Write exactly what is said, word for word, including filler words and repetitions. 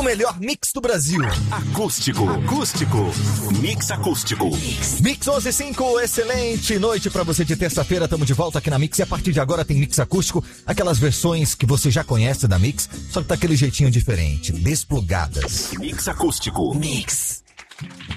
melhor mix do Brasil. Acústico. Acústico. Mix acústico. Mix, mix onze e cinco, excelente noite pra você de terça-feira. Tamo de volta aqui na Mix e a partir de agora tem mix acústico. Aquelas versões que você já conhece da Mix, só que tá aquele jeitinho diferente, desplugadas. Mix acústico. Mix.